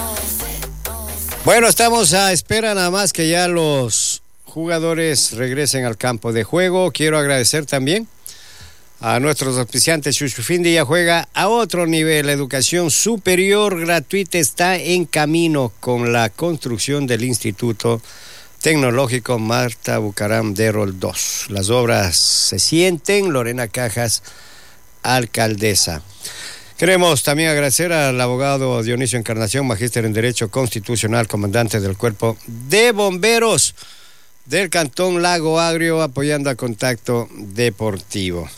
Bueno, estamos a espera nada más que ya los jugadores regresen al campo de juego. Quiero agradecer también a nuestros auspiciantes. Chuchufindi ya juega a otro nivel. La educación superior gratuita está en camino con la construcción del Instituto Tecnológico Marta Bucaram de Rol 2. Las obras se sienten. Lorena Cajas, alcaldesa. Queremos también agradecer al abogado Dionisio Encarnación, magíster en Derecho Constitucional, comandante del Cuerpo de Bomberos del Cantón Lago Agrio, apoyando a Contacto Deportivo.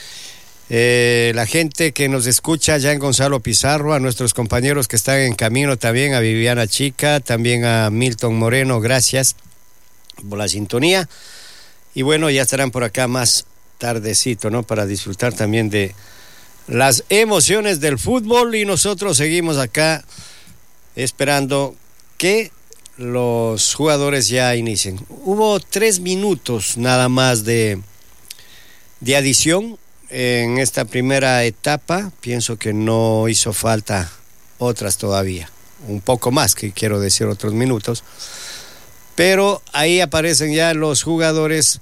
La gente que nos escucha ya en Gonzalo Pizarro, a nuestros compañeros que están en camino también, a Viviana Chica, también a Milton Moreno, gracias por la sintonía. Y bueno, ya estarán por acá más tardecito, ¿no? Para disfrutar también de las emociones del fútbol, y nosotros seguimos acá esperando que los jugadores ya inicien. Hubo 3 minutos nada más de adición en esta primera etapa. Pienso que no hizo falta otras todavía, un poco más, que quiero decir, otros minutos, pero ahí aparecen ya los jugadores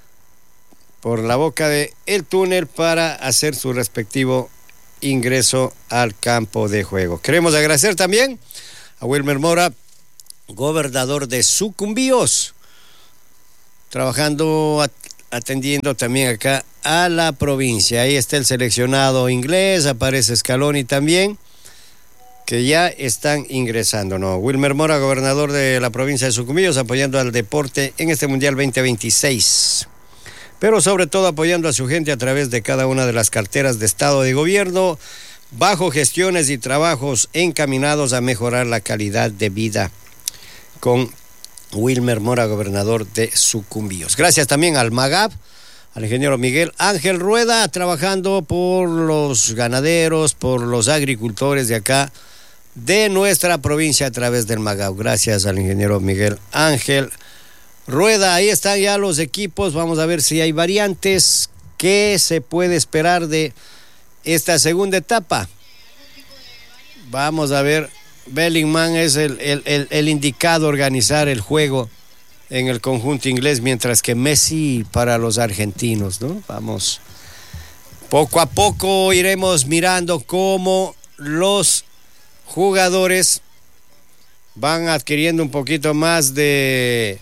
por la boca del túnel para hacer su respectivo ingreso al campo de juego. Queremos agradecer también a Wilmer Mora, gobernador de Sucumbíos, trabajando, atendiendo también acá a la provincia. Ahí está el seleccionado inglés, aparece Scaloni también, que ya están ingresando, ¿no? Wilmer Mora, gobernador de la provincia de Sucumbíos, apoyando al deporte en este Mundial 2026. Pero sobre todo apoyando a su gente a través de cada una de las carteras de Estado de Gobierno, bajo gestiones y trabajos encaminados a mejorar la calidad de vida, con Wilmer Mora, gobernador de Sucumbíos. Gracias también al MAGAP, al ingeniero Miguel Ángel Rueda, trabajando por los ganaderos, por los agricultores de acá, de nuestra provincia, a través del MAGAP. Gracias al ingeniero Miguel Ángel Rueda. Ahí están ya los equipos. Vamos a ver si hay variantes. ¿Qué se puede esperar de esta segunda etapa? Vamos a ver. Bellingham es el indicado a organizar el juego en el conjunto inglés, mientras que Messi para los argentinos, ¿no? Vamos, poco a poco iremos mirando cómo los jugadores van adquiriendo un poquito más de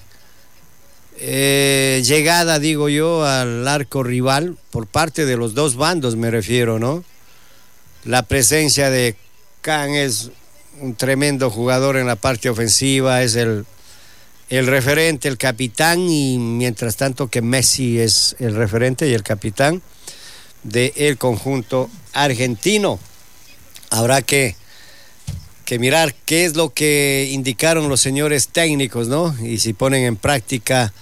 llegada, digo yo, al arco rival, por parte de los dos bandos me refiero, ¿no? La presencia de Can es un tremendo jugador en la parte ofensiva, es el referente, el capitán, y mientras tanto que Messi es el referente y el capitán del conjunto argentino. Habrá que mirar qué es lo que indicaron los señores técnicos, ¿no? Y si ponen en práctica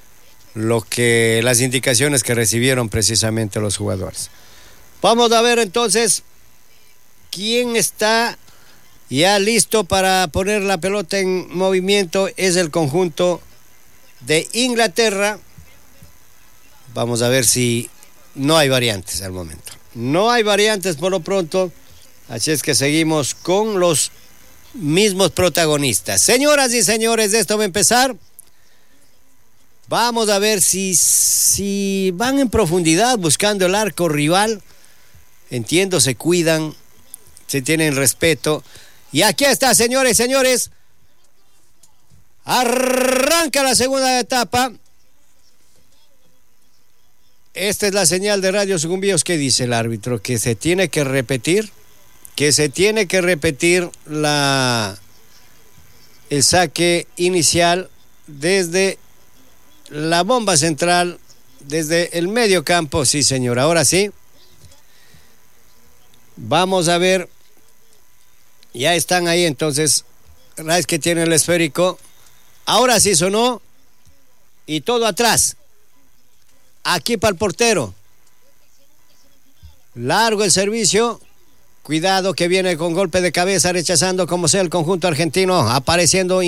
las indicaciones que recibieron precisamente los jugadores. Vamos a ver entonces quién está ya listo para poner la pelota en movimiento. Es el conjunto de Inglaterra. Vamos a ver si no hay variantes al momento. No hay variantes por lo pronto, así es que seguimos con los mismos protagonistas. Señoras y señores, de esto va a empezar. Vamos a ver si van en profundidad buscando el arco rival. Entiendo, se cuidan, se tienen respeto. Y aquí está, señores y señores. Arranca la segunda etapa. Esta es la señal de Radio Sucumbíos. ¿Qué dice el árbitro? Que se tiene que repetir. El saque inicial desde la bomba central, desde el medio campo. Sí, señor. Ahora sí. Vamos a ver. Ya están ahí entonces. Rice, que tiene el esférico. Ahora sí sonó. Y todo atrás. Aquí para el portero. Largo el servicio. Cuidado que viene con golpe de cabeza, rechazando como sea el conjunto argentino. Apareciendo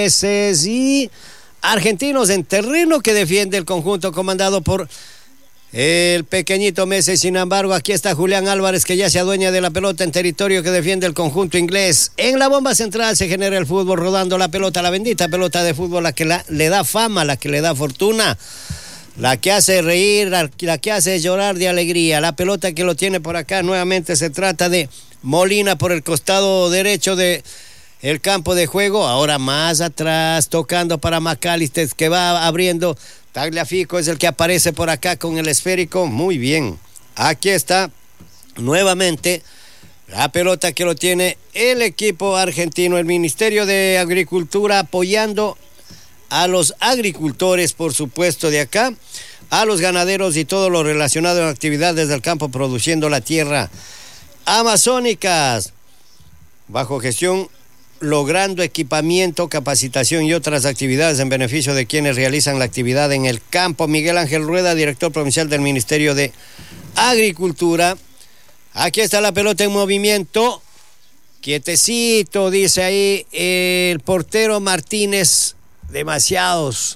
ingleses y argentinos en terreno que defiende el conjunto comandado por El pequeñito Messi, sin embargo, aquí está Julián Álvarez, que ya se adueña de la pelota en territorio que defiende el conjunto inglés. En la bomba central se genera el fútbol rodando la pelota, la bendita pelota de fútbol, la que le da fama, la que le da fortuna, la que hace reír, la que hace llorar de alegría. La pelota que lo tiene por acá, nuevamente se trata de Molina por el costado derecho de el campo de juego. Ahora más atrás, tocando para McAllister, que va abriendo. Tagliafico es el que aparece por acá con el esférico. Muy bien. Aquí está nuevamente la pelota que lo tiene el equipo argentino. El Ministerio de Agricultura apoyando a los agricultores, por supuesto, de acá, a los ganaderos y todo lo relacionado a actividades del campo, produciendo la tierra amazónicas, bajo gestión, logrando equipamiento, capacitación y otras actividades en beneficio de quienes realizan la actividad en el campo. Miguel Ángel Rueda, director provincial del Ministerio de Agricultura. Aquí está la pelota en movimiento. Quietecito, dice ahí el portero Martínez. Demasiados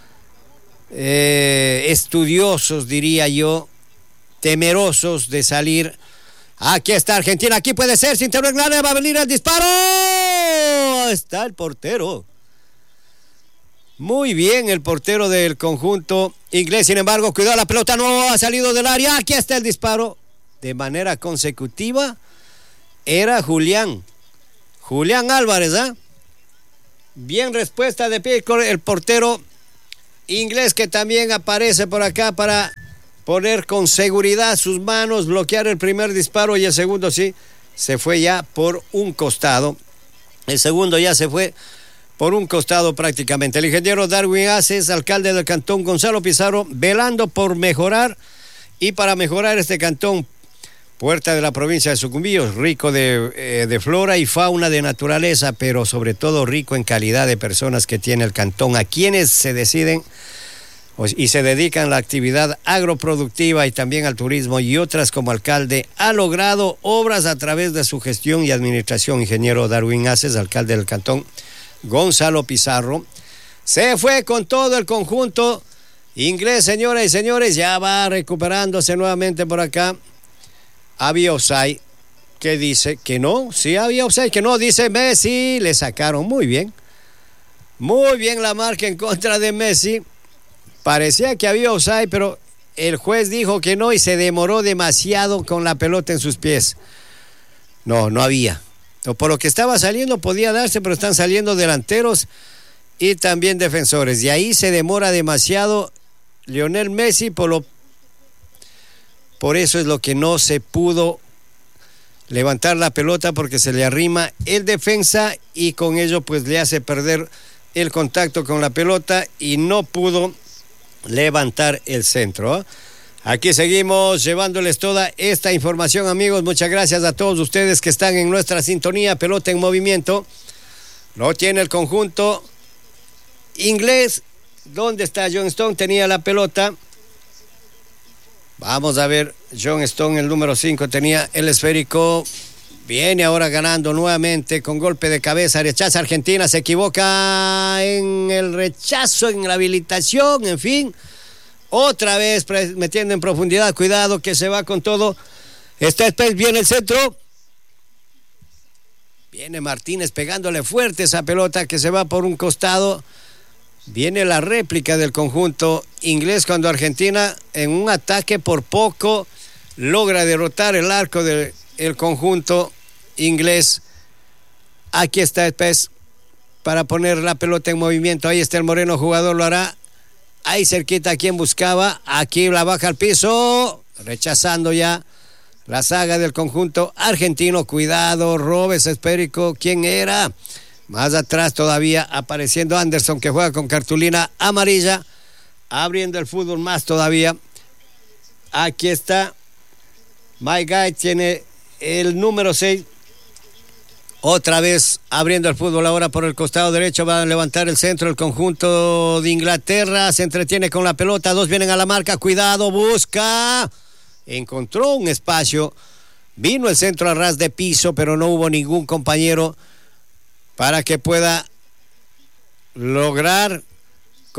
estudiosos, diría yo, temerosos de salir. Aquí está Argentina, aquí puede ser, sin terror, va a venir el disparo. Está el portero. Muy bien el portero del conjunto inglés, sin embargo, cuidado, la pelota no ha salido del área. Aquí está el disparo. De manera consecutiva, era Julián Álvarez, ¿ah? Bien respuesta de pie con el portero inglés, que también aparece por acá para poner con seguridad sus manos, bloquear el primer disparo, y el segundo sí, se fue ya por un costado. El segundo ya se fue por un costado prácticamente. El ingeniero Darwin Aces, alcalde del cantón Gonzalo Pizarro, velando por mejorar y para mejorar este cantón, puerta de la provincia de Sucumbíos, rico de flora y fauna, de naturaleza, pero sobre todo rico en calidad de personas que tiene el cantón, a quienes se deciden y se dedican a la actividad agroproductiva y también al turismo y otras. Como alcalde ha logrado obras a través de su gestión y administración. Ingeniero Darwin Aces, alcalde del cantón Gonzalo Pizarro, se fue con todo el conjunto inglés, señoras y señores, ya va recuperándose nuevamente por acá. Había offside, que dice que no, sí había offside, que no, dice Messi, le sacaron muy bien la marca en contra de Messi. Parecía que había offside, pero el juez dijo que no y se demoró demasiado con la pelota en sus pies. No había. Por lo que estaba saliendo podía darse, pero están saliendo delanteros y también defensores. Y ahí se demora demasiado Lionel Messi, por eso es lo que no se pudo levantar la pelota, porque se le arrima el defensa y con ello pues le hace perder el contacto con la pelota y no pudo levantar el centro, ¿eh? Aquí seguimos llevándoles toda esta información, amigos. Muchas gracias a todos ustedes que están en nuestra sintonía. Pelota en movimiento, lo tiene el conjunto inglés. ¿Dónde está John Stone? Tenía la pelota. Vamos a ver, John Stone, el número 5, tenía el esférico. Viene ahora ganando nuevamente con golpe de cabeza. Rechaza Argentina, se equivoca en el rechazo, en la habilitación, en fin. Otra vez metiendo en profundidad. Cuidado que se va con todo. Viene el centro. Viene Martínez pegándole fuerte esa pelota que se va por un costado. Viene la réplica del conjunto inglés cuando Argentina, en un ataque por poco, logra derrotar el arco del conjunto inglés. Aquí está Espes para poner la pelota en movimiento. Ahí está el moreno jugador, lo hará. Ahí cerquita a quien buscaba. Aquí la baja al piso, rechazando ya la saga del conjunto argentino. Cuidado, Robes esférico. ¿Quién era? Más atrás todavía apareciendo Anderson, que juega con cartulina amarilla, abriendo el fútbol más todavía. Aquí está My Guy, tiene el número 6. Otra vez abriendo el fútbol ahora por el costado derecho. Va a levantar el centro el conjunto de Inglaterra. Se entretiene con la pelota. Dos vienen a la marca. Cuidado, busca. Encontró un espacio. Vino el centro a ras de piso, pero no hubo ningún compañero para que pueda lograr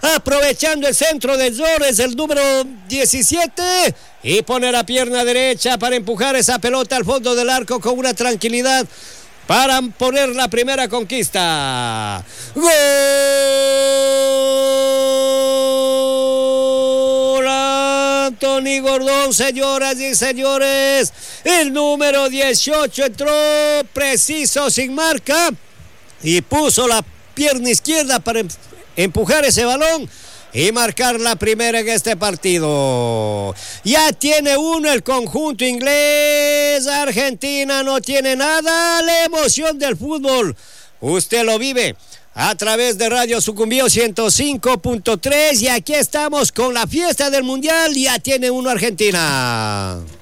aprovechando el centro de Flores, el número 17, y pone la pierna derecha para empujar esa pelota al fondo del arco con una tranquilidad para poner la primera conquista. ¡Gol! Anthony Gordón, señoras y señores. El número 18 entró preciso, sin marca, y puso la pierna izquierda para empujar ese balón y marcar la primera en este partido. Ya tiene uno el conjunto inglés. Argentina no tiene nada. La emoción del fútbol usted lo vive a través de Radio Sucumbío 105.3, y aquí estamos con la fiesta del Mundial. Ya tiene uno Argentina.